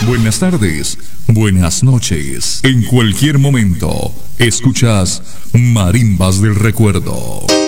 buenas tardes, buenas noches. En cualquier momento, escuchas Marimbas del Recuerdo.